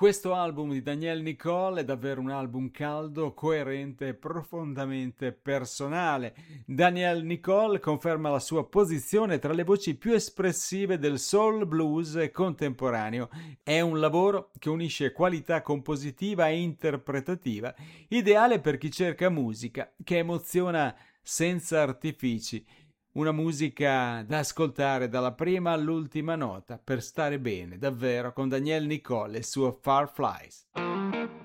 Questo album di Daniel Nicole è davvero un album caldo, coerente e profondamente personale. Daniel Nicole conferma la sua posizione tra le voci più espressive del soul blues contemporaneo. È un lavoro che unisce qualità compositiva e interpretativa, ideale per chi cerca musica che emoziona senza artifici. Una musica da ascoltare dalla prima all'ultima nota per stare bene, davvero, con Daniel Nicole e il suo Fireflies.